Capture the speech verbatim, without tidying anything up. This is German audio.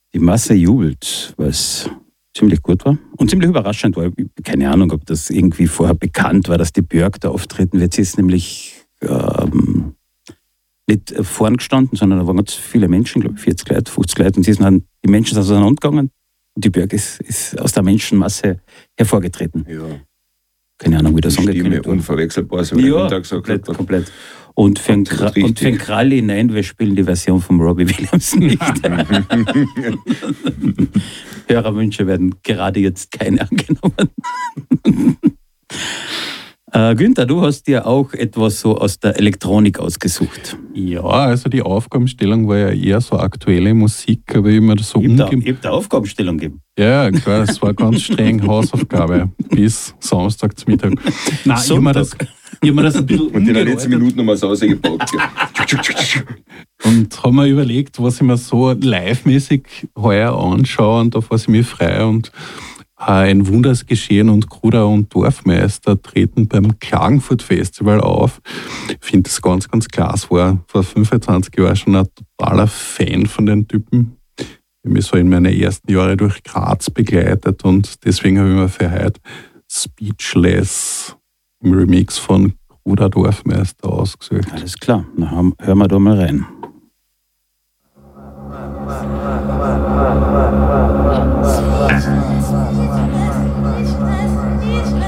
Die Masse jubelt, was ziemlich gut war und ziemlich überraschend war. Keine Ahnung, ob das irgendwie vorher bekannt war, dass die Björk da auftreten wird. Sie ist nämlich ähm, nicht vorn gestanden, sondern da waren ganz viele Menschen, glaube ich, vierzig Leute, fünfzig Leute. Und sie sind dann, die Menschen sind auseinandergegangen und die Björk ist, ist aus der Menschenmasse hervorgetreten. Ja. Keine Ahnung, wie das angekündigt wird. Unverwechselbar, so wie ja, Tag gesagt komplett, hat. komplett. Und für einen Kralli, nein, wir spielen die Version von Robbie Williams nicht. Hörerwünsche werden gerade jetzt keine angenommen. äh, Günther, du hast dir auch etwas so aus der Elektronik ausgesucht. Ja, also die Aufgabenstellung war ja eher so aktuelle Musik, aber ich habe mir das so umgegeben. Ich habe da Aufgabenstellung gegeben. Ja, klar, das war ganz streng Hausaufgabe bis Samstag zum Mittag. Nein, ich habe mir das, ich hab mir das ein bisschen und in den letzten Minuten nochmal so rausgepackt. Und habe mir überlegt, was ich mir so live-mäßig heuer anschaue und auf was ich mich freue. Und ein Wundersgeschehen und Kruder und Dorfmeister treten beim Klagenfurt Festival auf. Ich finde das ganz, ganz klasse. Ich war vor fünfundzwanzig Jahren schon ein totaler Fan von den Typen. Ich habe mich so in meine ersten Jahre durch Graz begleitet und deswegen habe ich mir für heute Speechless im Remix von Kruder Dorfmeister ausgesucht. Alles klar, dann hören wir da mal rein.